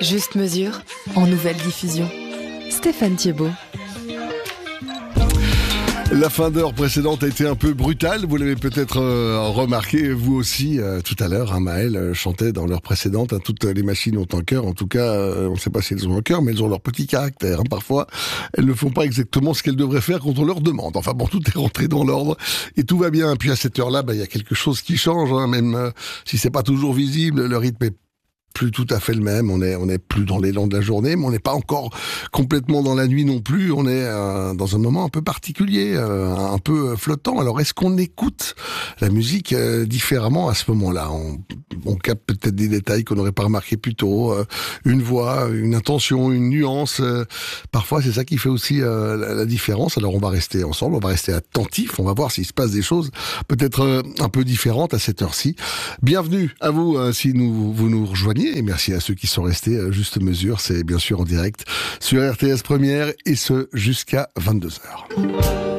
Juste mesure, en nouvelle diffusion. Stéphane Thiebaud. La fin d'heure précédente a été un peu brutale, vous l'avez peut-être remarqué, vous aussi, tout à l'heure, Maëlle chantait dans l'heure précédente, toutes les machines ont un cœur, en tout cas, on ne sait pas si elles ont un cœur, mais elles ont leur petit caractère. Parfois, elles ne font pas exactement ce qu'elles devraient faire quand on leur demande. Enfin bon, tout est rentré dans l'ordre et tout va bien. Puis à cette heure-là, il y a quelque chose qui change, même si c'est pas toujours visible, le rythme est plus tout à fait le même, on est plus dans l'élan de la journée, mais on n'est pas encore complètement dans la nuit non plus, on est dans un moment un peu particulier, un peu flottant. Alors est-ce qu'on écoute la musique différemment à ce moment-là? On capte peut-être des détails qu'on n'aurait pas remarqué plus tôt, une voix, une intention, une nuance, parfois c'est ça qui fait aussi la différence. Alors on va rester ensemble, on va rester attentifs, on va voir s'il se passe des choses peut-être un peu différentes à cette heure-ci. Bienvenue à vous si vous nous rejoignez. Et merci à ceux qui sont restés juste mesure. C'est bien sûr en direct sur RTS Première et ce jusqu'à 22h.